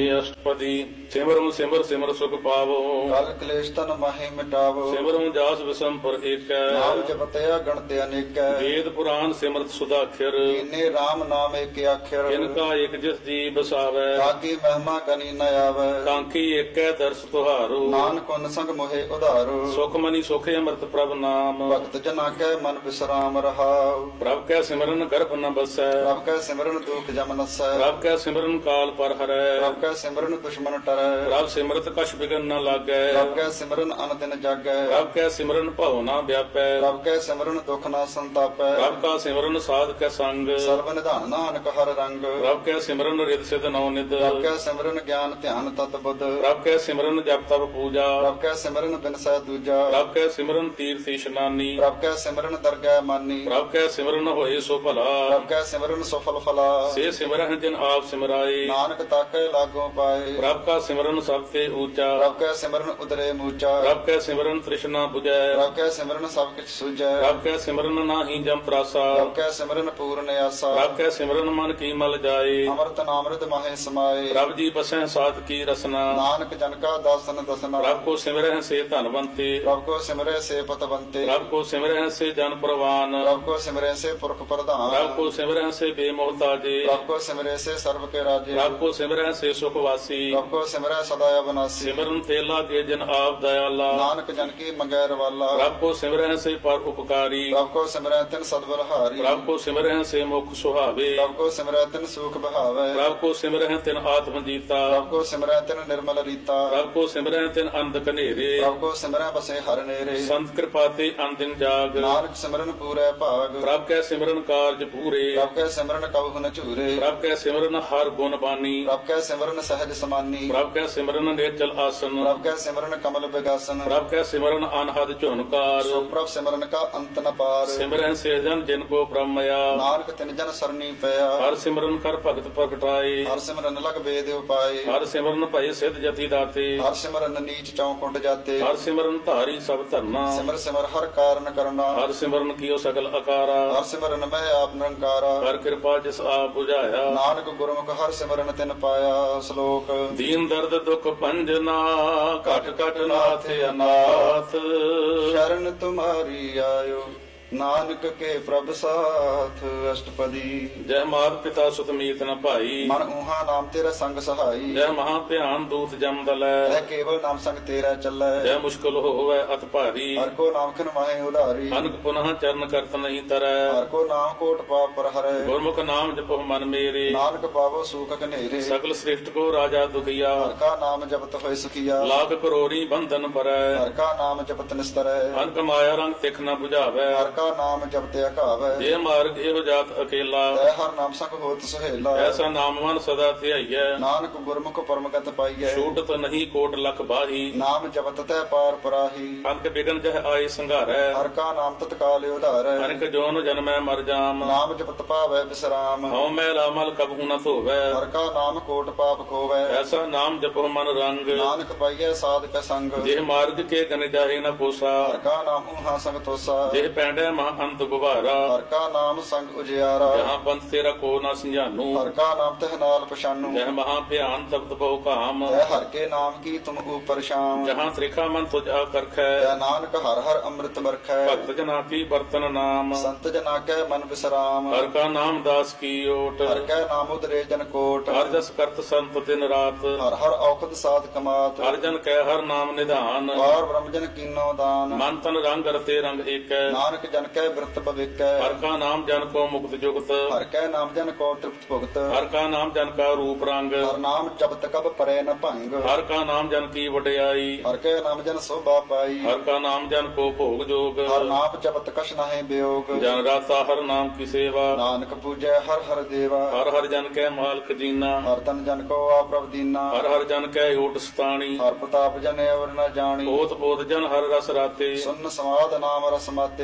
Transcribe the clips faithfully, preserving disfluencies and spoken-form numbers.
ਅਸ਼ਟਪਦੀ। ਸਿਮਰੁ ਸਿਮਰ ਸਿਮਰ ਸੁਖ ਪਾਵੋ, ਕਲ ਕਲੇਸ਼ ਤਨ ਮਾਹੇ ਮਿਟਾਵੋ। ਸਿਮਰੁ ਜਾਸ ਵਿਸੰਪਰ ਏਕੈ, ਨਾਮ ਜਪਤਿਆ ਗਣਤ ਅਨੇਕੈ। ਵੇਦ ਪੁਰਾਨ ਸਿਮਰਤ ਸੁਦਾਖਿਰ, ਕੀਨੇ ਰਾਮ ਨਾਮ ਏਕ ਆਖਿਰ। ਇਨਕਾ ਇਕ ਜਿਸ ਜੀ ਬਸਾਵੈ, ਤਾਕੀ ਮਹਿਮਾ ਕਨੀ ਨ ਆਵੈ। ਕਾਂਖੀ ਏਕੈ ਦਰਸ ਤੁਹਾਰੂ, ਨਾਨਕ ਉਨ ਸੰਗ ਮੋਹਿ ਉਧਾਰੂ। ਸੁਖ ਮਨੀ ਸੁਖ ਅੰਮ੍ਰਿਤ ਪ੍ਰਭ ਨਾਮ, ਭਗਤ ਜਨਾ ਕੈ ਮਨ ਬਿਸਰਾਮ ਰਹਾਉ। ਪ੍ਰਭ ਕੈ ਸਿਮਰਨ ਗਰਭ ਨ ਬਸੈ, ਪ੍ਰਭ ਕੈ ਸਿਮਰਨ ਦੁਖ ਜਮ ਨਸੈ। ਪ੍ਰਭ ਕੈ ਸਿਮਰਨ ਕਾਲ ਪਰ ਹਰੈ, ਪ੍ਰਭ ਕੈ ਸਿਮਰਨ ਦੁਸ਼ਮਨ ਟਰੈ। ਪ੍ਰਭ ਸਿਮਰਤ ਕਛ ਬਿਗਨ ਨ ਲਾਗੈ, ਪ੍ਰਭ ਕੈ ਸਿਮਰਨ ਅਨ ਦਿਨ ਜਾਗੈ। ਪ੍ਰਭ ਕੈ ਸਿਮਰਨ ਭਉ ਨ ਵਿਆਪੈ, ਪ੍ਰਭ ਕੈ ਸਿਮਰਨ ਦੁਖ ਨ ਸੰਤਾਪੈ। ਪ੍ਰਭ ਕਾ ਸਿਮਰਨ ਸਾਧ ਕੈ ਸੰਗ, ਸਰਬ ਨਿਧਾਨ ਨਾਨਕ ਹਰ ਰੰਗ। ਪ੍ਰਭ ਕੈ ਸਿਮਰਨ ਰਿਦ ਸਿਧ ਨਉ ਨਿਧ, ਪ੍ਰਭ ਕੈ ਸਿਮਰਨ ਗਿਆਨ ਧਿਆਨ ਤਤ ਬੁੱਧ। ਪ੍ਰਭ ਕੈ ਸਿਮਰਨ ਜਪ ਤਪ ਪੂਜਾ, ਪ੍ਰਭ ਕੈ ਸਿਮਰਨ ਬਿਨਸੈ ਦੂਜਾ। ਪ੍ਰਭ ਕੈ ਸਿਮਰਨ ਤੀਰਥ ਇਸ਼ਨਾਨੀ, ਪ੍ਰਭ ਕੈ ਸਿਮਰਨ ਦਰਗਹਿ ਮਾਨੀ। ਪ੍ਰਭ ਕੈ ਸਿਮਰਨ ਹੋਏ ਸੋ ਭਲਾ, ਪ੍ਰਭ ਕੈ ਸਿਮਰਨ ਸਫਲ ਫਲਾ। ਸੇ ਸਿਮਰਨ ਜਿਨ ਆਪ ਸਿਮਰਾਏ, ਨਾਨਕ ਤਾਕੈ ਲਾਗੋ ਪਾਏ। ਪ੍ਰਭ ਕਾ ਸਿਮਰਨ ਸਭ ਤੇ ਊਚਾ, ਪ੍ਰਭ ਕੈ ਸਿਮਰਨ ਉਦਰੇ ਮੂਚਾ। ਪ੍ਰਭ ਕੈ ਸਿਮਰਨ ਤ੍ਰਿਸ਼ਨਾ 부ਜੈ, ਪ੍ਰਭ ਕੈ ਸਿਮਰਨ ਸਭ ਕਿਛ ਸੁਝੈ। ਪ੍ਰਭ ਕੈ ਸਿਮਰਨ ਨਾਹੀ ਜਮ ਤਰਾਸਾ, ਪ੍ਰਭ ਕੈ ਸਿਮਰਨ ਪੂਰਨ ਆਸਾ। ਪ੍ਰਭ ਕੈ ਸਿਮਰਨ ਮਨ ਕੀ ਮਲ ਜਾਏ, ਅੰਮ੍ਰਿਤ ਨਾਮ੍ਰਿਤ ਮਾਹੇ ਸਮਾਏ। ਪ੍ਰਭ ਜੀ ਬਸੈ ਸਾਧ ਕੀ ਰਸਨਾ, ਨਾਨਕ ਜਨ ਕਾ ਦਾਸਨ ਦਸਨਾ। ਪ੍ਰਭ ਕੋ ਸਿਮਰਹਿ ਸੇ ਧਨਵੰਤੇ, ਪ੍ਰਭ ਕੋ ਸਿਮਰੈ ਸੇ ਪਤਵੰਤੇ। ਪ੍ਰਭ ਕੋ ਸਿਮਰਹਿ ਸੇ ਜਨ ਪ੍ਰਵਾਨ, ਪ੍ਰਭ ਕੋ ਸਿਮਰੈ ਸੇ ਪੁਰਖ ਪ੍ਰਧਾਨ। ਪ੍ਰਭ ਕੋ ਸਿਮਰਹਿ ਸੇ ਬੇਮੋਹਤਾਜੇ, ਪ੍ਰਭ ਕੋ ਸਿਮਰੈ ਸੇ ਸਰਬ ਕੇ ਰਾਜੇ। ਪ੍ਰਭ ਕੋ ਸਿਮਰਹਿ ਸੇ ਸੁਖ ਵਾਸੀ, ਪ੍ਰਭ ਕੋ ਸਿਮਰੈ ਸਦਾ ਅਬਨਾਸੀ। ਸਿਮਰਨ ਤੇ ਲਾਗੇ ਜਨ ਆਪ ਦਇਆਲਾ, ਨਾਨਕ ਜਨ ਕੀ ਮੰਗੈ ਰਵਾਲਾ। ਪ੍ਰਭ ਕੋ ਸਿਮਰਹਿ ਸੇ ਪਰ ਉਪਕਾਰੀ, ਪ੍ਰਭ ਕੋ ਸਿਮਰੈ ਤਿਨ ਸਦਬਲਹਾਰੀ। ਪ੍ਰਭ ਕੋ ਸਿਮਰਹਿ ਸੇ ਮੁਖ ਸੁਹਾਵੇ, ਪ੍ਰਭ ਕੋ ਸਿਮਰੈ ਤਿਨ ਸੂਖ ਬਹਾਵੈ। ਪ੍ਰਭ ਕੋ ਸਿਮਰਹਿ ਤਿਨ ਆਤਮ ਜੀਤਾ, ਪ੍ਰਭ ਕੋ ਸਿਮਰੈ ਤਿਨ ਨਿਰਮਲ ਰੀਤਾ। ਪ੍ਰਭ ਕੋ ਸਿਮਰਹਿ ਤਿਨ ਅੰਧ ਕਨੇਰੇ, ਪ੍ਰਭ ਕੋ ਸਿਮਰੈ ਬਸੇ ਹਰ ਨੇਰੇ। ਸੰਤ ਕਿਰਪਾ ਤੇ ਅੰਦਿਨ ਜਾਗ, ਨਾਨਕ ਸਿਮਰਨ ਪੂਰੈ ਭਾਗ। ਪ੍ਰਭ ਕੈ ਸਿਮਰਨ ਕਾਰਜ ਪੂਰੇ, ਪ੍ਰਭ ਕੈ ਸਿਮਰਨ ਕਬਹੁ ਨ ਝੂਰੇ। ਪ੍ਰਭ ਕੈ ਸਿਮਰਨ ਹਰ ਗੁਣ ਬਾਨੀ, ਪ੍ਰਭ ਕੈ ਸਿਮਰਨ ਸਹਿਜ ਸਮਾਨੀ। ਪ੍ਰਭ ਕੈ ਸਿਮਰਨ ਨੇਚਲ ਆਸਨ, ਪ੍ਰਭ ਕੈ ਸਿਮਰਨ ਕਮਲ ਬਿਗਾਸਨ। ਪ੍ਰਭ ਕੈ ਸਿਮਰਨ ਅਨਹਦ ਝੁਨਕਾਰ, ਸੋ ਪ੍ਰਭ ਸਿਮਰਨ ਕਾ ਅੰਤ ਨ ਪਾਰ। ਸਿਮਰਨ ਸੇ ਜਨ ਜਿਨ ਕੋ ਬ੍ਰਹਮਇਆ, ਨਾਨਕ ਤਿਨ ਜਨ ਸਰਨੀ ਪਿਆ। ਹਰ ਸਿਮਰਨ ਕਰ ਭਗਤ ਪ੍ਰਗਟਾਏ, ਹਰ ਸਿਮਰਨ ਲਗ ਵੇਦ ਉਪਾਏ। ਹਰ ਸਿਮਰਨ ਭਏ ਸਿਧ ਜਤੀ ਦਾਤੇ, ਹਰ ਸਿਮਰਨ ਨੀਚ ਚੌਕੁੰਡ ਜਾਤੇ। ਹਰ ਸਿਮਰਨ ਧਾਰੀ ਸਭ ਧਰਨਾ, ਸਿਮਰ ਸਿਮਰ ਹਰ ਕਾਰਨ ਕਰਨਾ। ਹਰ ਸਿਮਰਨ ਕੀਓ ਸਗਲ ਅਕਾਰਾ, ਹਰ ਸਿਮਰਨ ਮੈਂ ਆਪ ਨਿਰੰਕਾਰਾ। ਹਰ ਕਿਰਪਾ ਜਿਸ ਆਪ ਬੁਝਾਇਆ, ਨਾਨਕ ਗੁਰਮੁਖ ਹਰ ਸਿਮਰਨ ਤਿਨ ਪਾਇਆ। ਸ਼ਲੋਕ ਦੀਨ ਦਰਦ ਦੁਖ ਭੰਜਨਾ, ਘਟ ਘਟ ਨਾਥ ਅਨਾਥ। ਸ਼ਰਨ ਤੁਮਾਰੀ ਆਇਓ, ਨਾਨਕ ਕੇ ਪ੍ਰਭ ਸਾਥ। ਅਸ਼ਟਪਦੀ। ਜੈ ਮਾਤ ਪਿਤਾ ਸੁਤ ਮੀਤ ਨ ਭਾਈ, ਮਨ ਊਹਾ ਨਾਮ ਤੇਰਾ ਸੰਗ ਸਹਾਈ। ਜੈ ਮਹਾ ਧਿਆਨ ਦੂਤ ਜਮ ਦਲੈ, ਹੈ ਕੇਵਲ ਨਾਮ ਸੰਗ ਤੇਰਾ ਚੱਲੈ। ਜੈ ਮੁਸ਼ਕਲ ਹੋਵੈ ਅਤ ਭਾਰੀ, ਹਰ ਕੋ ਨਾਮ ਖਿਨ ਮਾਹੇ ਉਧਾਰੀ। ਅਨਕ ਪੁਨః ਚਰਨ ਕਰਤ ਨਹੀਂ ਤਰੈ, ਹਰ ਕੋ ਨਾਮ ਕੋਟ ਪਾਪ ਪਰ ਹਰੈ। ਗੁਰਮੁਖ ਨਾਮ ਜਪੋ ਮਨ ਮੇਰੇ, ਨਾਨਕ ਪਾਵੋ ਸੂਖ ਕਨੇਰੇ। ਸਗਲ ਸ੍ਰਿਸ਼ਟ ਕੋ ਰਾਜਾ ਦੁਖੀਆ, ਹਰ ਕਾ ਨਾਮ ਜਪਤ ਹੋਇ ਸੁਖੀਆ। ਲਾਖ ਕਰੋੜੀ ਬੰਧਨ ਪਰੈ, ਹਰ ਕਾ ਨਾਮ ਜਪਤ ਨਿਸਤਰੈ। ਅਨਕ ਮਾਇਆ ਰੰਗ ਤਿਖ ਨ 부ਝਾਵੈ, ਹਰ ਕਾ ਨਾਮ ਜਪਤ ਅਘਾਵੈ। ਜੇ ਮਾਰਗ ਇਹੋ ਜਾਤ ਅਕੇਲਾ, ਤੈ ਹਰ ਨਾਮ ਸੰਗ ਹੋਤ ਸੁਹੇਲਾ। ਐਸਾ ਨਾਮ ਮਨ ਸਦਾ ਧਿਆਈਐ, ਨਾਨਕ ਗੁਰਮੁਖ ਪਰਮਗਤ ਪਾਈਐ। ਛੂਟਤ ਨਹੀਂ ਕੋਟ ਲਖ ਬਾਹੀ, ਨਾਮ ਜਪਤ ਤੈ ਪਾਰ ਪਰਾਹੀ। ਅਨਕ ਬਿਗਨ ਜਹ ਆਏ ਸੰਘਾਰੈ, ਹਰ ਕਾ ਨਾਮ ਤਤਕਾਲ ਉਧਾਰੈ। ਅਨਕ ਜੋਨ ਜਨਮੈ ਮਰ ਜਾਮ, ਨਾਮ ਜਪਤ ਪਾਵੈ ਬਿਸਰਾਮ। ਹਉ ਮੈਲਾ ਮਲ ਕਬਹੂ ਨ ਧੋਵੈ, ਹਰ ਕਾ ਨਾਮ ਕੋਟ ਪਾਪ ਖੋਵੈ। ਐਸਾ ਨਾਮ ਜਪੋ ਮਨ ਰੰਗ, ਨਾਨਕ ਪਾਈਐ ਸਾਧਕ ਸੰਗ। ਜਿਹ ਮਾਰਗ ਕੇ ਗਨ ਜਾਹੇ ਨ ਕੋਸਾ, ਹਰ ਕਾ ਨਾਮ ਊਹਾ ਸੰਗ ਤੋਸਾ। ਜਿਹ ਪੈਂਡੈ ਮਹਾ ਅੰਤ ਗੁਬਾਰਾ, ਹਰ ਕਾ ਨਾਮ ਸੰਗ ਉਜਿਆਰਾ। ਜਹਾਂ ਪੰਥ ਤੇਰਾ ਕੋ ਨ ਸੰਜਾਨੂ, ਹਰ ਕਾ ਨਾਮ ਤਹਿ ਨਾਲ ਪਛਾਨੂ। ਜਹ ਮਹਾ ਭਿਆਨ ਤਪਤ ਬਹੁ ਕਾਮ, ਤੈ ਹਰ ਕੇ ਨਾਮ ਕੀ ਤੁਮ ਉਪਰ ਸ਼ਾਮ। ਜਹਾਂ ਤ੍ਰਿਖਾ ਮਨ ਤੁਝ ਆਕਰਖੈ, ਤੈ ਨਾਨਕ ਹਰ ਹਰ ਅੰਮ੍ਰਿਤ ਬਰਖੈ। ਭਗਤ ਜਨਾ ਕੀ ਬਰਤਨ ਨਾਮ, ਸੰਤ ਜਨਾ ਕੈ ਮਨ ਬਿਸਰਾਮ। ਹਰ ਕਾ ਨਾਮ ਦਾਸ ਕੀ ਓਟ, ਹਰ ਕੈ ਨਾਮ ਉਦਰੇ ਜਨ ਕੋਟ। ਹਰ ਜਸ ਕਰਤ ਸੰਤ ਦਿਨ ਰਾਤ, ਹਰ ਹਰ ਔਖਦ ਸਾਧ ਕਮਾਤ। ਹਰ ਜਨ ਕੈ ਹਰ ਨਾਮ ਨਿਧਾਨ, ਵਾਰ ਬ੍ਰਹਮ ਜਨ ਕੀਨੋ ਦਾਨ। ਮਨ ਤਨ ਰੰਗ ਰਤੇ ਰੰਗ ਏਕੈ, ਨਾਨਕ ਜਨ ਕੈ ਬਿਰਤ ਭਵਿਕੈ। ਹਰ ਕਾ ਨਾਮ ਜਨ ਕੋ ਮੁਕਤ ਜੁਗਤ, ਹਰ ਕੈ ਨਾਮ ਜਨ ਕੋ ਤ੍ਰਿਪਤ ਭੁਗਤ। ਹਰ ਕਾ ਨਾਮ ਜਨ ਕਾ ਰੂਪ ਰੰਗ, ਹਰ ਨਾਮ ਜਪਤ ਕਬ ਪਰੈ ਨ ਭੰਗ। ਹਰ ਕਾ ਨਾਮ ਜਨ ਕੀ ਵਡਿਆਈ, ਹਰ ਕੈ ਨਾਮ ਜਨ ਸੋਭਾ ਪਾਈ। ਹਰ ਕਾ ਨਾਮ ਜਨ ਕੋ ਭੋਗ ਜੋਗ, ਹਰ ਨਾਮ ਜਪਤ ਕਛ ਨਾਹਿ ਬਿਯੋਗ। ਜਨ ਰਾਤਾ ਹਰ ਨਾਮ ਕੀ ਸੇਵਾ, ਨਾਨਕ ਪੂਜੈ ਹਰ ਹਰ ਦੇਵਾ। ਹਰ ਹਰ ਜਨ ਕੈ ਮਾਲਕ ਜੀਨਾ, ਹਰ ਤਨ ਜਨ ਕੋ ਆਪ੍ਰਭ ਦੀਨਾ। ਹਰ ਹਰ ਜਨ ਕੈ ਓਟ ਸਤਾਣੀ, ਹਰ ਪ੍ਰਤਾਪ ਜਨ ਅਵਰ ਨ ਜਾਣੀ। ਓਤ ਪੋਤ ਜਨ ਹਰ ਰਸ ਰਾਤੇ, ਸੁਨ ਸਮਾਦ ਨਾਮ ਰਸ ਮਾਤੇ। ਆਠ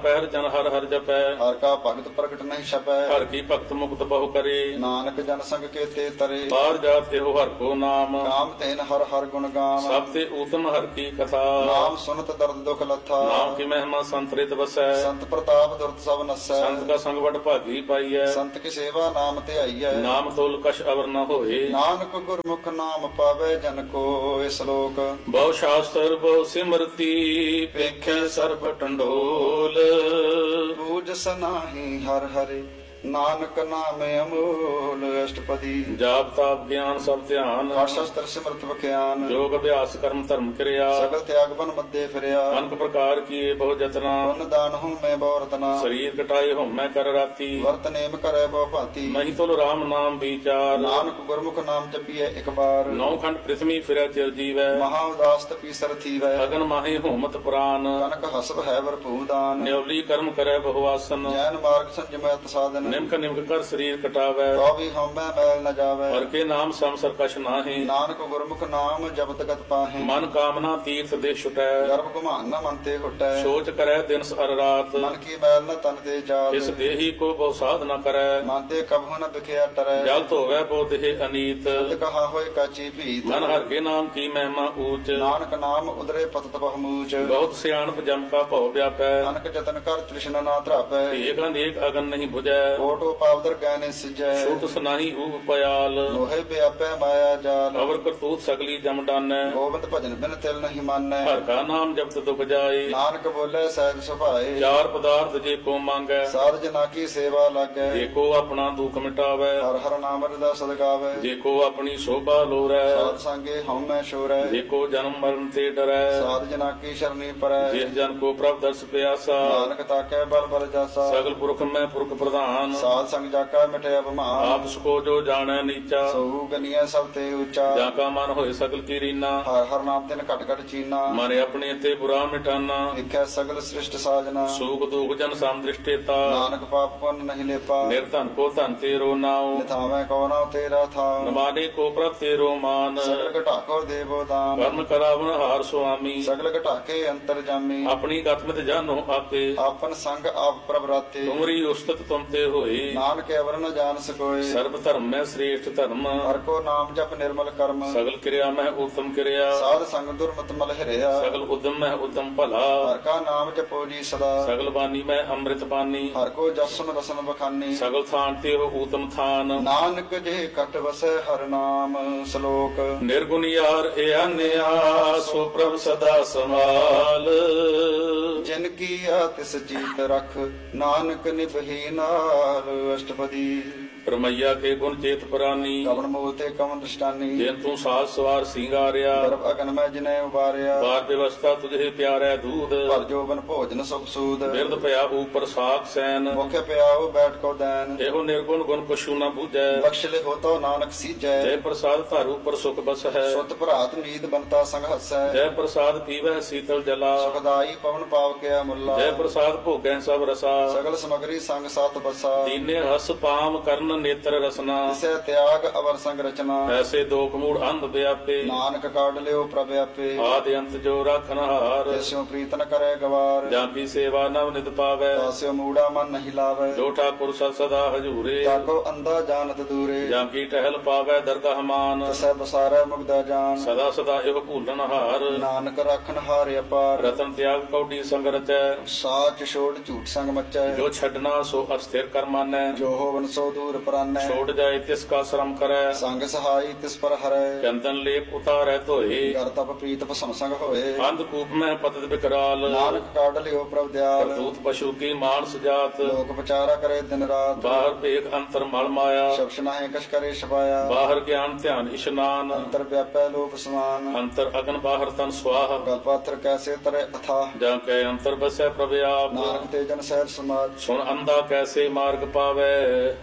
ਪਹਿਰ ਜਨ ਹਰ ਹਰ ਜਪੈ। ਹਰ ਕਾ ਭਗਤ ਪ੍ਰਗਟ ਨਹੀਂ ਛਪੈ। ਹਰ ਕੀ ਭਗਤ ਮੁਕਤ ਬਹੁ ਕਰੇ। ਨਾਨਕ ਜਨ ਸੰਗ ਕੇ ਤੇ ਤਰੇ। ਬਾਹਰ ਜਾਤੇ ਹੋ ਹਰ ਕੋ ਨਾਮ। ਕਾਮ ਤੈਨ ਹਰ ਹਰ ਗੁਣ ਗਾਮ। ਸਭ ਤੇ ਊਤਮ ਹਰ ਕੀ ਕਥਾ। ਨਾਮ ਸੁਨਤ ਦਰਦ ਦੁਖ ਲੱਥਾ। ਨਾਮ ਕੀ ਮਹਿਮਾ ਸੰਤਰਿਤ ਵਸੈ। ਸੰਤ ਪ੍ਰਤਾਪ ਦੁਰਤ ਸਭ ਨਸੈ। ਸੰਤ ਕਾ ਸੰਗ ਵਡ ਭਾਗੀ ਪਾਈਐ। ਸੰਤ ਕੀ ਸੇਵਾ ਨਾਮ ਤੇ ਆਈਐ। ਨਾਮ ਤੋਲ ਕਛ ਅਵਰ ਨ ਹੋਏ। ਨਾਨਕ ਗੁਰਮੁਖ ਨਾਮ ਪਾਵੇ ਜਨ ਕੋ। ਇਸ ਲੋਕ ਬਹੁ ਸ਼ਾਸਤਰ ਬਹੁ ਸਿਮਰਤੀ। ਪੇਖੈ ਸਰਬ ਟੰਡੋਲ। ਪੂਜਸ ਨਾਹੀ ਹਰ ਹਰਿ। ਨਾਨਕ ਨਾਮ ਅਮੋਲ। ਅਸ਼ਟਪਦੀ ਜਾਪ ਤਾਪ ਗਿਆਨ ਸਭ ਧਿਆਨ। ਪਾਠ ਸ਼ਾਸਤਰ ਸਿਮਰਤ ਵਿਖਿਆਨ। ਜੋਗ ਅਭਿਆਸ ਕਰਮ ਧਰਮ ਕਿਰਿਆ। ਸਗਲ ਤਿਆਗ ਬਨ ਮੱਦੇ ਫਿਰਿਆ। ਅਨਕ ਪ੍ਰਕਾਰ ਕੀਏ ਬਹੁ ਜਤਨਾ। ਪੁੰਨ ਦਾਨ ਹੂੰ ਮੈਂ ਬਹੁ ਰਤਨਾ। ਸਰੀਰ ਕਟਾਏ ਹਉਮੈ ਕਰ ਰਾਤੀ। ਵਰਤ ਨੇਮ ਕਰੈ ਬਹੁ ਭਾਂਤੀ। ਨਹੀਂ ਤੁਲ ਰਾਮ ਨਾਮ ਵਿਚਾਰ। ਨਾਨਕ ਗੁਰਮੁਖ ਨਾਮ ਜਪੀਐ ਇੱਕ ਬਾਰ। ਨੌ ਖੰਡ ਪ੍ਰਿਥਵੀ ਫਿਰੈ ਚਿਰ ਜੀਵੈ। ਮਹਾ ਉਦਾਸ ਤਪੀ ਸਰ ਥੀਵੈ। ਅਗਨ ਮਾਹੇ ਹੋਮਤ ਪ੍ਰਾਨ। ਕਨਕ ਹਸਬ ਹੈ ਵਰਭੂ ਦਾਨ। ਨਿਉਲੀ ਕਰਮ ਕਰੈ ਬਹੁ ਆਸਨ। ਜੈਨ ਮਾਰਗ ਸੰਜਮੈ ਸਾਧਨ। ਨਿਮਕ ਨਿਮਕ ਕਰ ਸਰੀਰ ਕਟਾਵੈ। ਤੋ ਵੀ ਹਉਮੈ ਮੈਲ ਨ ਜਾਵੈ। ਹਰ ਕੇ ਨਾਮ ਸਮ ਸਰਕਸ਼ ਨਾਹੀ। ਨਾਨਕ ਗੁਰਮੁਖ ਨਾਮ ਜਪਤ ਗਤ ਪਾਹੇ। ਮਨ ਕਾਮਨਾ ਤੀਰਥ ਦੇ ਛੁਟੈ। ਗਰਭ ਗੁਮਾਨ ਨ ਮਨ ਤੇ ਘੁਟੈ। ਸੋਚ ਕਰੈ ਦਿਨ ਅਰ ਰਾਤ। ਮਨ ਕੀ ਮੈਲ ਨ ਤਨ ਤੇ ਜਾਤ। ਇਸ ਦੇਹੀ ਕੋ ਬਹੁ ਸਾਧ ਨ ਕਰੈ। ਮਨ ਤੇ ਕਬਹੁ ਨ ਵਿਖਿਆ ਟਰੈ। ਜਲ ਧੋਵੈ ਬਹੁ ਦੇਹ ਅਨੀਤ। ਜਲ ਕਹਾ ਹੋਏ ਕਾਚੀ ਭੀਤ। ਮਨ ਹਰ ਕੇ ਨਾਮ ਕੀ ਮਹਿਮਾ ਊਚ। ਨਾਨਕ ਨਾਮ ਉਦਰੇ ਪਤਤ ਬਹੁਮੂਚ। ਬਹੁਤ ਸਿਆਣਪ ਜਮ ਕਾ ਭਉ ਵਿਆਪੈ। ਅਨਕ ਜਤਨ ਕਰ ਤ੍ਰਿਸ਼ਨਾ ਨਾ ਧਰਾਪੈ। ਏਕ ਅਨੇਕ ਅਗਨ ਨਹੀਂ 부ਜੈ। ਕੋਟੋ ਪਾਵਦਰ ਗੈਨੇ ਸਿਜੈ। ਛੁਟ ਸੁਨਾਹੀ ਊਪ ਪਿਆਲ। ਲੋਹੇ ਵਿਆਪੈ ਮਾਇਆ ਜਾਲ। ਅਵਰ ਕਰਤੂਤ ਸਗਲੀ ਜਮ ਡਾਨੈ। ਗੋਬਿੰਦ ਭਜਨ ਬਿਨ ਤਿਲ ਨਹੀਂ ਮਾਨੈ। ਹਰ ਕਾ ਨਾਮ ਜਪਤ ਦੁਖ ਜਾਏ। ਨਾਨਕ ਬੋਲੇ ਸਹਿਜ ਸੁਭਾਏ। ਚਾਰ ਪਦਾਰਥ ਜੇ ਕੋ ਮੰਗੈ। ਸਾਧ ਜਨਾ ਕੀ ਸੇਵਾ ਲਾਗੈ। ਜੇ ਕੋ ਆਪਣਾ ਦੁਖ ਮਿਟਾਵੈ। ਹਰ ਹਰ ਨਾਮ ਰਦਾ ਸਦਗਾਵੇ। ਜੇ ਕੋ ਆਪਣੀ ਸ਼ੋਭਾ ਲੋਰੈ। ਸਾਧ ਸੰਗੇ ਹਉਮੈ ਛੋਰੈ। ਜੇ ਕੋ ਜਨਮ ਮਰਨ ਤੇ ਡਰੈ। ਸਾਧ ਜਨਾ ਕੀ ਸ਼ਰਨੀ ਪਰੈ। ਜਿਸ ਜਨ ਕੋ ਪ੍ਰਭ ਦਰਸ ਪਿਆਸਾ। ਨਾਨਕ ਤਾਕੈ ਬਲ ਬਲ ਜਾਸਾ। ਸਗਲ ਪੁਰਖ ਮੈਂ ਪੁਰਖ ਪ੍ਰਧਾਨ। ਸਾਧ ਸੰਗ ਜਾਕਾ ਮਿਟਿਆ ਬਮਾਨ। ਆਪ ਸਕੋ ਜੋ ਜਾਣੈ ਨੀਚਾ। ਸੋ ਗਨੀਐ ਸਭ ਤੇ ਉੱਚਾ। ਜਾਂ ਕਾ ਮਨ ਹੋਏ ਸਗਲ ਕੀ ਰੀਨਾ। ਹਰ ਹਰ ਨਾਮ ਤਿਨ ਘਟ ਘਟ ਚੀਨਾ। ਮਨ ਆਪਣੇ ਤੇ ਬੁਰਾ ਮਿਟਾਨਾ। ਦੇਖੈ ਸਗਲ ਸ੍ਰਿਸ਼ਟ ਸਾਜਨਾ। ਸੂਖ ਦੁਖ ਜਨ ਸਮ ਦ੍ਰਿਸ਼ਟੇਤਾ। ਨਾਨਕ ਪਾਪ ਪੁੰਨ ਨਹੀਂ ਲੇਪਾ। ਨਿਰਧਨ ਕੋ ਧਨ ਤੇਰੋ ਨਾਉ। ਨਿਥਾਵੈ ਕੋ ਨਾਉ ਤੇਰਾ ਥਾਉ। ਨਮਾਨੇ ਕੋ ਪ੍ਰਭ ਤੇਰੋ ਮਾਨ। ਸਗਲ ਘਟਾਕੋ ਦੇਵੋ ਦਾਨ। ਕਰਮ ਕਰਾਵਨ ਹਾਰ ਸੁਆਮੀ। ਸਗਲ ਘਟਾਕੇ ਅੰਤਰ ਜਾਮੀ। ਆਪਣੀ ਗਤਮਿਤ ਜਾਨੋ ਆਪੇ। ਆਪਨ ਸੰਗ ਆਪ ਪ੍ਰਭ ਰਾਤੇ। ਤੁਮਰੀ ਉਸਤਤ ਤੁਮ ਤੇ ਹੋਏ। ਨਾਨਕ ਅਵਰ ਨ ਜਾਣ ਸਕੋਏ। ਸਰਬ ਧਰਮ ਮੈਂ ਸ੍ਰੇਸ਼ਟ ਧਰਮ। ਹਰ ਕੋ ਨਾਮ ਜਪ ਨਿਰਮਲ ਕਰਮ। ਸਗਲ ਕਿਰਿਆ ਮੈਂ ਉਤਮ ਕਿਰਿਆ। ਸਾਧ ਸੰਗ ਦੁਰਮਤ ਮਲ ਹਿਰਿਆ। ਸਗਲ ਉਦਮ ਮੈਂ ਉਦਮ ਭਲਾ। ਹਰ ਕਾ ਨਾਮ ਜਪੋ ਜੀ ਸਦਾ। ਸਗਲ ਬਾਣੀ ਮੈਂ ਅੰਮ੍ਰਿਤ ਬਾਣੀ। ਹਰ ਕੋ ਜਸਨ ਰਸਨ ਬਖਾਨੀ। ਸਗਲ ਥਾਨ ਤੇ ਹੋ ਊਤਮ ਥਾਨ। ਨਾਨਕ ਜੇ ਕਟ ਵਸੈ ਹਰ ਨਾਮ। ਸ਼ਲੋਕ ਨਿਰਗੁਣ ਯਾਰ ਇਆਨਿਆ। ਸੋ ਪ੍ਰਭ ਸਦਾ ਸਮਾਲ। ਜਿਨ ਕੀਆ ਤਿਸ ਜੀਤ ਰਖ। ਨਾਨਕ ਨਿਭਹੀ ਨਾਲ। ਅਸ਼ਟਪਦੀ ਪਰਮਈਆ ਕੇ ਗੁਣ ਚੇਤ ਪ੍ਰਾਨੀ। ਕਵਨ ਮੂਲ ਤੇ ਕਵਨ ਦ੍ਰਿਸ਼ਟਾਨੀ। ਜਿਨ ਤੂੰ ਸਾਜ ਸਵਾਰ ਸਿੰਗਾਰਿਆ। ਗਰਭ ਅਗਨ ਮੈਂ ਜਿਨੈ ਉਬਾਰਿਆ। ਬਾਰ ਵਿਵਸਥਾ ਤੁਝੇ ਪਿਆਰੈ ਦੂਧ। ਭਰ ਜੋਬਨ ਭੋਜਨ ਸੁਖ ਸੂਦ। ਬਿਰਦ ਭਇਆ ਉਪਰ ਸਾਖ ਸੈਨ। ਮੁਖ ਪਿਆਓ ਬੈਠ ਕੋ ਦੈਨ। ਇਹੋ ਨਿਰਗੁਣ ਗੁਣ ਕਛੂ ਨ ਬੂਝੈ। ਬਖਸ਼ ਲੈ ਹੋਤੋ ਨਾਨਕ ਸੀਜੈ। ਜੈ ਪ੍ਰਸਾਦ ਧਰ ਉਪਰ ਸੁਖ ਬਸ ਹੈ। ਸੁਤ ਭਰਾਤ ਨੀਤ ਬੰਤਾ ਸੰਗ ਹਸੈ। ਜੈ ਪ੍ਰਸਾਦ ਪੀਵੈ ਸੀਤਲ ਜਲਾ। ਸੁਖਦਾਈ ਪਵਨ ਪਾਵ ਕਿਆ ਮੁੱਲਾ। ਜੈ ਪ੍ਰਸਾਦ ਭੋਗੈ ਸਭ ਰਸਾ। ਸਗਲ ਸਮਗਰੀ ਸੰਗ ਸਾਤ ਬਸਾ। ਦੀਨੇ ਹਸ ਪਾਮ ਕਰਨ ਨੇਤਰ ਰਸਨਾ। ਤਿਸੈ ਤਿਆਗ ਅਵਰ ਸੰਗ ਰਚਨਾ। ਐਸੇ ਦੋਖ ਮੂੜ ਅੰਧ ਵਿਆਪੇ। ਨਾਨਕ ਕਾਢ ਲਿਓ ਪ੍ਰਭ ਆਪੇ। ਆਦ ਅੰਤ ਜੋ ਰਾਖਨ ਹਾਰ। ਤਿਸਿਓ ਪ੍ਰੀਤ ਨ ਕਰੇ ਗਵਾਰ। ਜਾਂ ਕੀ ਸੇਵਾ ਨਵ ਨਿਤ ਪਾਵੈ। ਤਾਸਿਓ ਮੂੜਾ ਮਨ ਨਹੀਂ ਲਾਵੇ। ਜੋ ਠਾਕੁਰ ਸਦ ਸਦਾ ਹਜੂਰੇ। ਤਾਕੋ ਅੰਦਾ ਜਾਣਤ ਦੂਰੇ। ਜਾਂ ਕੀ ਟਹਿਲ ਪਾਵੈ ਦਰਗਾਹ ਮਾਨ। ਤਿਸੈ ਬਸਾਰੈ ਮੁਗਦਾ ਜਾਨ। ਸਦਾ ਸਦਾ ਇਹੋ ਭੂਲਣ ਹਾਰ। ਨਾਨਕ ਰਾਖਨ ਹਾਰ ਅਪਾਰ। ਰਤਨ ਤਿਆਗ ਕੌਡੀ ਸੰਗ ਰਚੈ। ਸਾਚ ਛੋੜ ਝੂਠ ਸੰਗ ਮਚੈ। ਜੋ ਛੱਡਣਾ ਸੋ ਅਸਥਿਰ ਕਰ ਮਾਨੈ। ਜੋ ਹੋਵਨ ਸੋ ਦੂਰ ਪਰਾਨੈ। ਛੋੜ ਜਾਏ ਤਿਸ ਕਾ ਸ਼ਰਮ ਕਰੈ। ਸੰਗ ਸਹਾਈ ਤਿਸ ਪਰ ਹਰੈ। ਚੰਦਨ ਲੇਪ ਉਤਾਰੈ ਧੋਏ। ਕਰ ਤਪ ਪ੍ਰੀਤ ਭਸਮ ਸੰਗ ਹੋਏ। ਅੰਧ ਕੂਪ ਮੈਂ ਪਤਿਤ ਬਿਕਰਾਲ। ਨਾਨਕ ਕਾਢ ਲਿਓ ਪ੍ਰਭ ਦਿਆਲ। ਕਰਤੂਤ ਪਸ਼ੂ ਕੀ ਮਾਨਸ ਜਾਤ। ਲੋਕ ਵਿਚਾਰਾ ਕਰੇ ਦਿਨ ਰਾਤ। ਬਾਹਰ ਭੇਖ ਅੰਤਰ ਮਲ ਮਾਇਆ। ਸ਼ਬਦ ਨਾਹੇ ਕਛ ਕਰੇ ਛਪਾਇਆ। ਬਾਹਰ ਗਿਆਨ ਧਿਆਨ ਇਸ਼ਨਾਨ। ਅੰਤਰ ਵਿਆਪੈ ਲੋਕ ਸਮਾਨ। ਅੰਤਰ ਅਗਨ ਬਾਹਰ ਤਨ ਸਵਾਹ। ਗਲ ਪਾਥਰ ਕੈਸੇ ਤਰੇ ਅਥਾ। ਜਾਂ ਕੈ ਅੰਤਰ ਬਸੈ ਪ੍ਰਭ ਆਪ। ਨਾਨਕ ਤੇ ਜਨ ਸਹਿਜ ਸਮਾਜ। ਸੁਣ ਅੰਧਾ ਕੈਸੇ ਮਾਰਗ ਪਾਵੈ। ਕਰ ਗਏ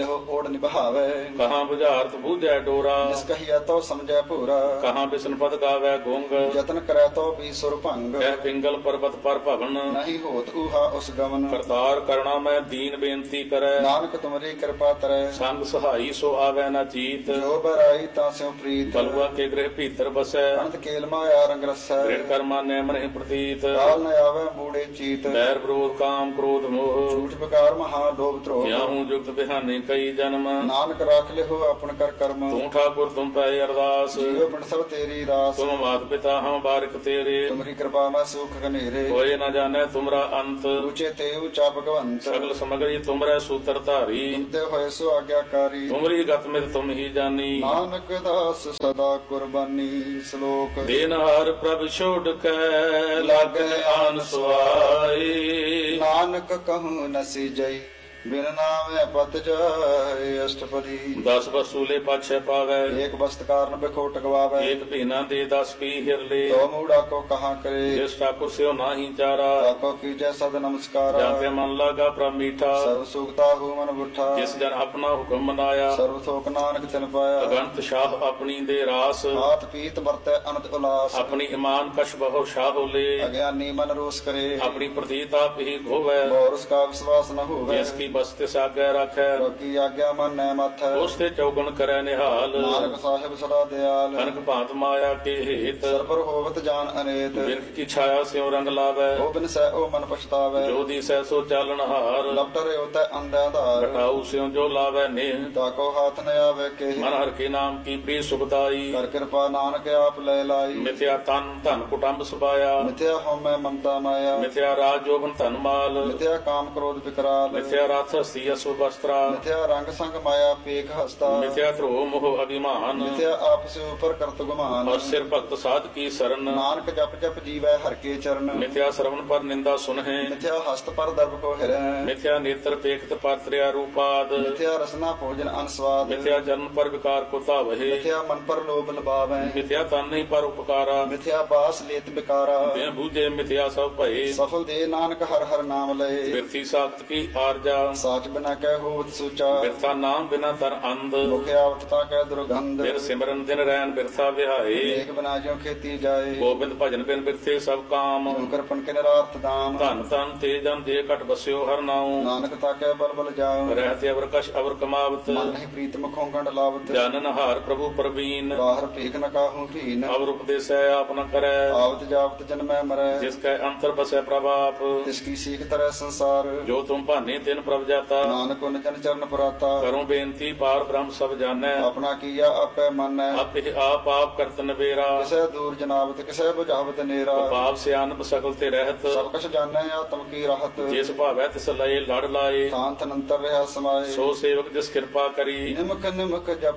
ਇਹੋ ਓੜ ਨਿਭਾਵੇ ਕਹਾਂ ਬੁਝਾਰਤ ਬੂਝੈ ਡੋਰਾ ਜਿਸ ਕਹੀਐ ਤੋ ਸਮਝੈ ਭੂਰਾ ਕਹਾਂ ਬਿਸ਼ਨ ਪਦ ਗਾਵੈ ਗੁੰਗ ਯਤਨ ਕਰੈ ਤੋ ਵੀ ਸੁਰ ਭੰਗ ਕਹਿ ਪਿੰਗਲ ਪਰਬਤ ਪਰ ਭਵਨ ਨਹੀਂ ਹੋਤ ਊਹਾ ਉਸ ਗਮਨ ਕਰਤਾਰ ਕਰਣਾ ਮੈਂ ਦੀਨ ਬੇਨਤੀ ਕਰੈ ਨਾਨਕ ਤੁਮਰੀ ਕਿਰਪਾ ਤਰੈ ਸੰਗ ਸਹਾਈ ਸੋ ਆਵੈ ਨਾ ਚੀਤ ਜੋ ਬਰਾਈ ਤਾਂ ਸਿਉ ਪ੍ਰੀਤ ਬਲਵਾ ਕੇ ਗ੍ਰਹਿ ਭੀਤਰ ਬਸੈ ਅਨੰਤ ਕੇਲ ਮਾਇਆ ਰੰਗ ਰਸੈ ਦ੍ਰਿੜ ਕਰਮਾ ਨੈ ਮਨਿ ਪ੍ਰਤੀਤ ਕਾਲ ਨ ਆਵੈ ਮੂੜੇ ਚੀਤ ਬੈਰ ਵਿਰੋਧ ਕਾਮ ਕ੍ਰੋਧ ਮੋਹ ਝੂਠ ਬਕਾਰ ਮਹਾ ਲੋਭ ਧਰੋਹ ਕਿਆਹੂ ਜੁਗਤ ਬਿਹਾਨੇ ਕਈ ਜਨਮ ਨਾਨਕ ਰਾਖ ਲਿਓ ਆਪਨ ਕਰ ਕਰਮ ਤੂੰ ਠਾਕੁਰ ਤੁਮ ਪੈ ਅਰਦਾਸ ਜੀਵ ਪਿੰਡ ਸਭ ਤੇਰੀ ਰਾਸ ਤੁਮ ਮਾਤ ਪਿਤਾ ਹਮ ਬਾਰਿਕ ਤੇਰੇ ਤੁਮਰੀ ਕਿਰਪਾ ਮੈਂ ਸੁਖ ਘਨੇਰੇ ਹੋਏ ਨਾ ਜਾਣੈ ਤੁਮਰਾ ਅੰਤ ਉੱਚੇ ਤੇ ਉੱਚਾ ਭਗਵੰਤ ਸਗਲ ਸਮਗਰੀ ਤੁਮਰੈ ਸੂਤਰ ਧਾਰੀ ਤੇ ਹੋਏ ਸੋ ਆਗਿਆਕਾਰੀ ਤੁਮਰੀ ਗਤ ਮਿਤ ਤੁਮ ਹੀ ਜਾਨੀ ਨਾਨਕ ਦਾਸ ਸਦਾ ਕੁਰਬਾਨੀ ਸ਼ਲੋਕ ਦੇਨਹਾਰ ਪ੍ਰਭ ਛੋੜ ਕੇ ਲਾਗੈ ਆਨ ਸੁਆਈ ਨਾਨਕ ਕਹੂੰ ਨਸੀ ਜਈ ਬਿਨ ਨਾਮੇ ਪਤ ਜਾਏ ਅਸ਼ਟਪਦੀ ਦਸ ਵਸੂਲੇ ਪਾਛੈ ਪਾਵੈ ਏਕ ਬਸਤ ਕਾਰਨ ਬਿਖੋਟ ਗਵਾਵੇ ਏਕ ਭੀਨਾ ਦੇ ਦਸ ਪੀ ਹਿਰਲੇ ਤੋ ਮੂੜਾ ਕੋ ਕਹਾ ਕਰੇ ਜਿਸ ਠਾਕੁਰ ਸਿਓ ਨਾਹੀ ਚਾਰਾ ਤਾਕੋ ਕੀਜੈ ਸਦ ਨਮਸਕਾਰ ਜਾਂ ਤੇ ਮਨ ਲਾਗਾ ਪ੍ਰਭ ਮੀਠਾ ਸਰਬ ਸੁਖਤਾ ਹੂ ਮਨ ਬੁੱਠਾ ਜਿਸ ਜਨ ਆਪਣਾ ਹੁਕਮ ਮਨਾਇਆ ਸਰਬ ਥੋਕ ਨਾਨਕ ਤਿਨ ਪਾਇਆ ਅਗੰਤ ਸ਼ਾਹ ਆਪਣੀ ਦੇ ਰਾਸ ਹਾਥ ਪੀਤ ਵਰਤੈ ਅਨੰਤ ਉਲਾਸ ਆਪਣੀ ਇਮਾਨ ਕਸ਼ ਬਹੁ ਸ਼ਾਹ ਲੇ ਅਗਿਆਨੀ ਮਨ ਰੋਸ ਕਰੇ ਆਪਣੀ ਪ੍ਰਤੀਤ ਆਪ ਹੀ ਹੋਵੇ ਬੋਰਸ ਕਾ ਵਿਸ਼ਵਾਸ ਨ ਹੋਵੇ ਜਿਸ ਕੀ ਬਸਤੇ ਸਾਗੈ ਰੱਖੈ ਬਾਕੀ ਆਗਿਆ ਮਨ ਨੈ ਮਥ ਉਸ ਤੇ ਚੌਗਣ ਕਰੈ ਨਿਹਾਲ ਨਾਨਕ ਸਾਹਿਬ ਸਦਾ ਦਿਆਲ ਕਨਕ ਭਾਂਤ ਮਾਇਆ ਕੇ ਹੇਤ ਸਰਬਰ ਹੋਵਤ ਜਾਨ ਅਨੇਤ ਬਿਰਖ ਕੀ ਛਾਇਆ ਸਿਉ ਰੰਗ ਲਾਵੈ ਉਹ ਬਿਨ ਸਹਿ ਉਹ ਮਨ ਪਛਤਾਵੇ ਜੋ ਦੀ ਸਹਿ ਸੋ ਚਾਲਣ ਹਾਰ ਲਪਟਰੇ ਉਤੈ ਅੰਧਾ ਧਾਰ ਘਟਾਉ ਸਿਉ ਜੋ ਲਾਵੈ ਨੇ ਤਾਕੋ ਹਾਥ ਨ ਆਵੇ ਕੇ ਮਨ ਹਰ ਕੇ ਨਾਮ ਕੀ ਪ੍ਰੀ ਸੁਖਦਾਈ ਕਰ ਕਿਰਪਾ ਨਾਨਕ ਆਪ ਲੈ ਲਾਈ ਮਿਥਿਆ ਤਨ ਧਨ ਕੁਟੰਬ ਸੁਭਾਇਆ ਮਿਥਿਆ ਹਉਮੈ ਮਮਤਾ ਮਾਇਆ ਮਿਥਿਆ ਰਾਜ ਜੋਬਨ ਧਨ ਮਾਲ ਮਿਥਿਆ ਕਾਮ ਕ੍ਰੋਧ ਵਿਕਰਾਲ ਮਿਥਿਆ ਰਥ ਹਸਤੀ ਅਸੁ ਵਸਤਰਾ ਮਿਥਿਆ ਰੰਗ ਸੰਗ ਮਾਇਆ ਪੇਖ ਹਸਤਾ ਮਿਥਿਆ ਧਰੋ ਮੋਹ ਅਭਿਮਾਨ ਮਿਥਿਆ ਆਪਸ ਉਪਰ ਕਰਤ ਗੁਮਾਨ ਔਰ ਸਿਰ ਭਗਤ ਸਾਧ ਕੀ ਸਰਨ ਨਾਨਕ ਜਪ ਜਪ ਜੀਵੈ ਹਰ ਕੇ ਚਰਨ ਮਿਥਿਆ ਸਰਵਨ ਪਰ ਨਿੰਦਾ ਸੁਨਹਿ ਮਿਥਿਆ ਹਸਤ ਪਰ ਦਰਬ ਕੋ ਹਿਰੈ ਮਿਥਿਆ ਨੇਤਰ ਪੇਖਤ ਪਾਤਰਿਆ ਰੂਪਾਦ ਮਿਥਿਆ ਰਸਨਾ ਭੋਜਨ ਅਨਸਵਾਦ ਮਿਥਿਆ ਜਨਮ ਪਰ ਵਿਕਾਰ ਕੋ ਧਾਵਹਿ ਮਿਥਿਆ ਮਨ ਪਰ ਲੋਭ ਲਬਾਵੈ ਮਿਥਿਆ ਤਨ ਨਹੀਂ ਪਰ ਉਪਕਾਰਾ ਮਿਥਿਆ ਬਾਸ ਲੇਤ ਬਿਕਾਰਾ ਬਿਨ ਬੂਝੇ ਮਿਥਿਆ ਸਭ ਭਏ ਸਫਲ ਦੇ ਨਾਨਕ ਹਰ ਹਰ ਨਾਮ ਲਏ ਬਿਰਥੀ ਸਾਖਤ ਕੀ ਆਰਜਾ ਸਾਚ ਬਿਨਾ ਕਹਿ ਹੋਵਤ ਸੂਚਾ ਬਿਰਥਾ ਨਾਮ ਬਿਨਾ ਤਰ ਅੰਧ ਮੁਖ ਆਵਤ ਤਾ ਕਹਿ ਦੁਰਗੰਧ ਬਿਰ ਸਿਮਰਨ ਦਿਨ ਰੈਣ ਬਿਰਥਾ ਵਿਹਾਏ ਏਕ ਬਿਨਾ ਜਿਉ ਖੇਤੀ ਜਾਏ ਗੋਬਿੰਦ ਭਜਨ ਬਿਨ ਬਿਰਥੇ ਸਭ ਕਾਮ ਸ਼ੰਕਰ ਪਨ ਕੇ ਨਿਰਾਰਥ ਦਾਮ ਧਨ ਧਨ ਤੇ ਜਨ ਦੇ ਘਟ ਬਸਿਓ ਹਰ ਨਾਉ ਨਾਨਕ ਤਾ ਕਹਿ ਬਲ ਬਲ ਜਾਉ ਰਹਿਤੇ ਅਵਰ ਕਛ ਅਵਰ ਕਮਾਵਤ ਮਨ ਨਹੀਂ ਪ੍ਰੀਤ ਮੁਖੋਂ ਗੰਢ ਲਾਵਤ ਜਾਨਨ ਹਾਰ ਪ੍ਰਭੂ ਪ੍ਰਵੀਨ ਬਾਹਰ ਭੀਖ ਨ ਕਾਹੂ ਭੀਨ ਅਵਰ ਉਪਦੇਸੈ ਆਪ ਨ ਕਰੈ ਆਵਤ ਜਾਵਤ ਜਨਮੈ ਮਰੈ ਜਿਸ ਕੈ ਅੰਤਰ ਬਸੈ ਪ੍ਰਭਾਪ ਤਿਸ ਕੀ ਸੀਖ ਤਰੈ ਸੰਸਾਰ ਜੋ ਤੁਮ ਭਾਨੇ ਤਿਨ ਪ੍ਰਭ ਜਾਤਾ ਨਾਨਕ ਉਨ ਜਨ ਚਰਨ ਪਰਾਤਾ ਕਰੋ ਬੇਨਤੀ ਪਾਰ ਬ੍ਰਹਮ ਸਭ ਜਾਣੈ ਆਪਣਾ ਕੀਆ ਆਪੈ ਮੰਨੈ ਆਪੇ ਆਪ ਆਪ ਕਰਤ ਨਵੇਰਾ ਕਿਸੈ ਦੂਰ ਜਨਾਵਤ ਕਿਸੈ ਬੁਝਾਵਤ ਨੇਰਾ ਪਾਪ ਸਿਆਨਪ ਸਕਲ ਤੇ ਰਹਿਤ ਸਭ ਕਛ ਜਾਣੈ ਆਤਮ ਕੀ ਰਾਹਤ ਜਿਸ ਭਾਵੈ ਤਿਸ ਲਏ ਲੜ ਲਾਏ ਸ਼ਾਂਤ ਅਨੰਤਰ ਰਹਾ ਸਮਾਏ ਸੋ ਸੇਵਕ ਜਿਸ ਕਿਰਪਾ ਕਰੀ ਨਿਮਕ ਨਿਮਕ ਜਪ